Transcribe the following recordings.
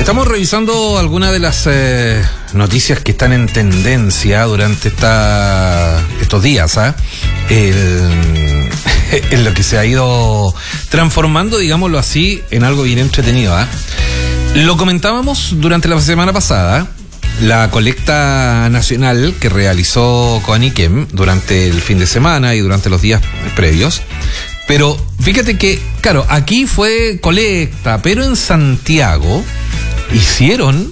Estamos revisando algunas de las noticias que están en tendencia durante estos días, en lo que se ha ido transformando, digámoslo así, en algo bien entretenido. Lo comentábamos durante la semana pasada, la colecta nacional que realizó Coaniquem durante el fin de semana y durante los días previos. Pero fíjate que, claro, aquí fue colecta, pero en Santiago hicieron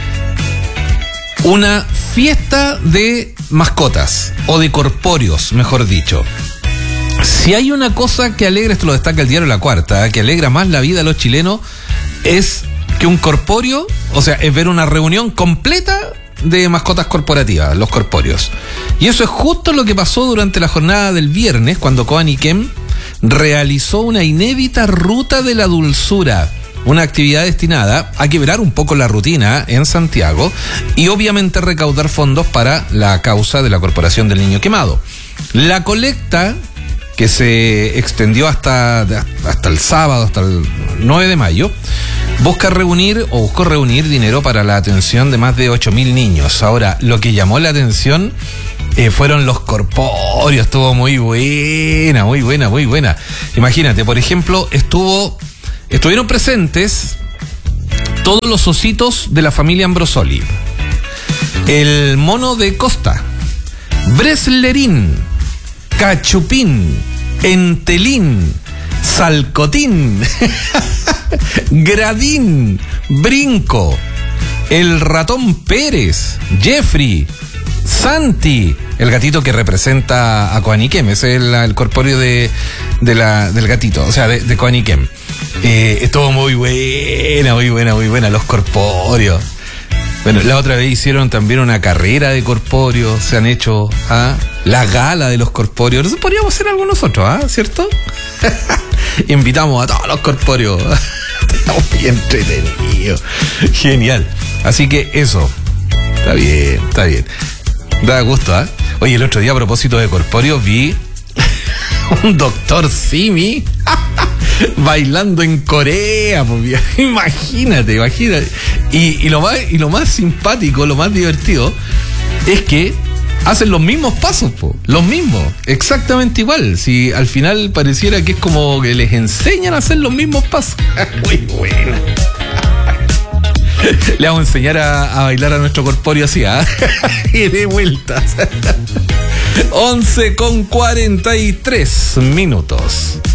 una fiesta de mascotas, o de corpóreos, mejor dicho. Si hay una cosa que alegra, esto lo destaca el diario La Cuarta, que alegra más la vida a los chilenos, es que un corpóreo, o sea, es ver una reunión completa de mascotas corporativas, los corpóreos. Y eso es justo lo que pasó durante la jornada del viernes, cuando Coaniquem realizó una inédita ruta de la dulzura, una actividad destinada a quebrar un poco la rutina en Santiago y obviamente recaudar fondos para la causa de la Corporación del Niño Quemado. La colecta, que se extendió hasta el sábado, hasta el 9 de mayo, buscó reunir dinero para la atención de más de 8.000 niños. Ahora, lo que llamó la atención fueron los corpóreos. Estuvo muy buena. Imagínate, por ejemplo, estuvieron presentes todos los ositos de la familia Ambrosoli, el mono de Costa, Breslerín, Cachupín, Entelín, Salcotín, Gradín, Brinco, el ratón Pérez, Jeffrey, Santi, el gatito que representa a Coaniquem. Ese es el corpóreo del gatito, o sea, de Coaniquem. Estuvo muy buena los corpóreos. Bueno, la otra vez hicieron también una carrera de corpóreos, se han hecho la gala de los corpóreos. Entonces podríamos hacer algo nosotros, ¿cierto? Invitamos a todos los corpóreos. Estamos bien entretenidos. Genial. Así que eso, está bien. Da gusto, Oye, el otro día, a propósito de corpóreos, vi un doctor Simi bailando en Corea, pues, imagínate. Y lo más simpático, lo más divertido, es que hacen los mismos pasos, los mismos, exactamente igual. Si al final pareciera que es como que les enseñan a hacer los mismos pasos. Muy buena. Le vamos a enseñar a bailar a nuestro corpóreo así, y de vueltas. 11:43 minutos.